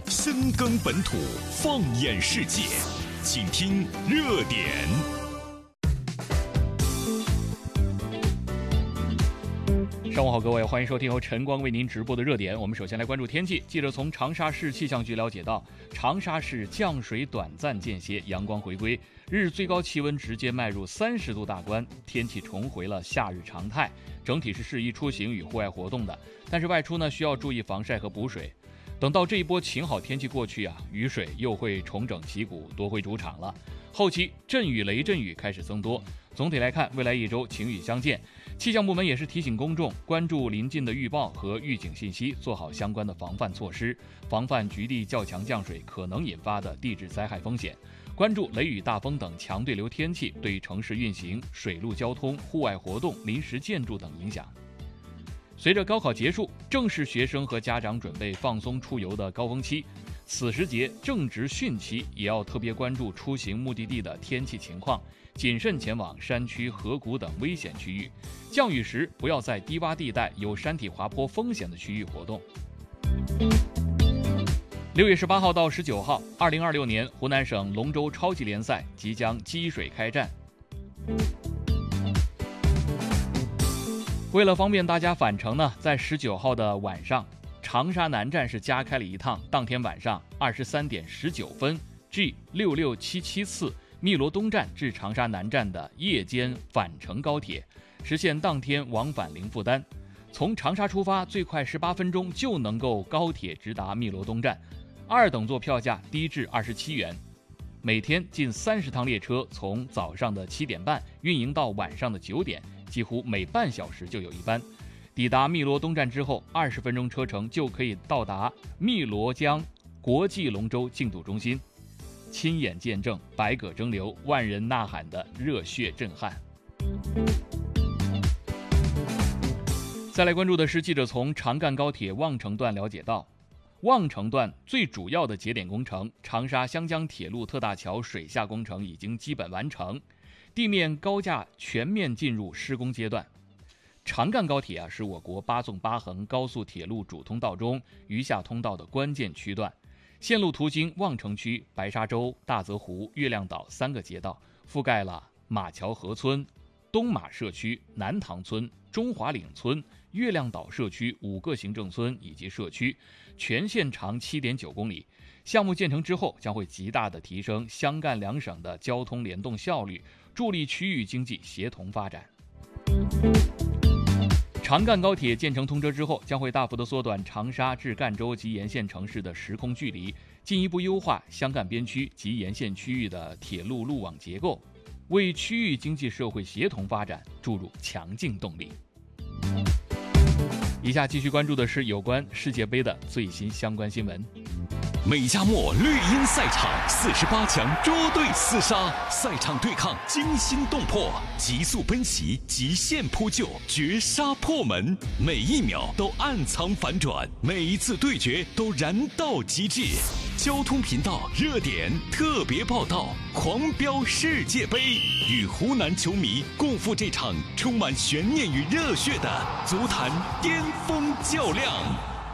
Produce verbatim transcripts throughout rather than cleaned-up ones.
深耕本土，放眼世界，请听热点。 上午好，各位，欢迎收听由晨光为您直播的热点。我们首先来关注天气。记者从长沙市气象局了解到，长沙市降水短暂间歇，阳光回归，日最高气温直接迈入三十度大关，天气重回了夏日常态，整体是适宜出行与户外活动的。但是外出呢，需要注意防晒和补水。等到这一波晴好天气过去啊，雨水又会重整旗鼓，夺回主场了。后期阵雨、雷阵雨开始增多。总体来看，未来一周晴雨相间。气象部门也是提醒公众关注临近的预报和预警信息，做好相关的防范措施，防范局地较强降水可能引发的地质灾害风险。关注雷雨、大风等强对流天气对城市运行、水陆交通、户外活动、临时建筑等影响。随着高考结束，正是学生和家长准备放松出游的高峰期。此时节正值汛期，也要特别关注出行目的地的天气情况，谨慎前往山区、河谷等危险区域。降雨时不要在低洼地带、有山体滑坡风险的区域活动。六月十八号到十九号，二零二六年湖南省龙舟超级联赛即将积水开战。为了方便大家返程呢，在十九号的晚上，长沙南站是加开了一趟当天晚上二十三点十九分 G 六六七七次汨罗东站至长沙南站的夜间返程高铁，实现当天往返零负担。从长沙出发，最快十八分钟就能够高铁直达汨罗东站，二等座票价低至二十七元。每天近三十趟列车从早上的七点半运营到晚上的九点，几乎每半小时就有一班。抵达汨罗东站之后，二十分钟车程就可以到达汨罗江国际龙舟竞渡中心，亲眼见证百舸争流、万人呐喊的热血震撼。再来关注的是，记者从长干高铁望城段了解到，望城段最主要的节点工程长沙湘江铁路特大桥水下工程已经基本完成，地面高架全面进入施工阶段。长干高铁啊，是我国八纵八横高速铁路主通道中余下通道的关键区段，线路途经望城区、白沙洲、大泽湖、月亮岛三个街道，覆盖了马桥河村、东马社区、南塘村、中华岭村、月亮岛社区五个行政村以及社区，全线长 七点九公里。项目建成之后，将会极大地提升湘赣两省的交通联动效率，助力区域经济协同发展。长干高铁建成通车之后，将会大幅地缩短长沙至赣州及沿线城市的时空距离，进一步优化湘赣边区及沿线区域的铁路路网结构，为区域经济社会协同发展注入强劲动力。以下继续关注的是有关世界杯的最新相关新闻。 美加墨绿茵赛场四十八强捉对厮杀，赛场对抗惊心动魄，急速奔袭，极限扑救，绝杀破门，每一秒都暗藏反转，每一次对决都燃到极致。交通频道热点特别报道，狂飙世界杯，与湖南球迷共赴这场充满悬念与热血的足坛巅峰较量。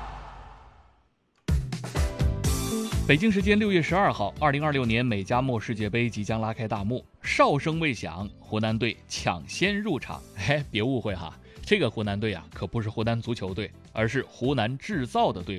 北京时间六月十二号，二零二六年美加墨世界杯即将拉开大幕，哨声未响，湖南队抢先入场。嘿，别误会哈，这个湖南队啊，可不是湖南足球队，而是湖南制造的队伍。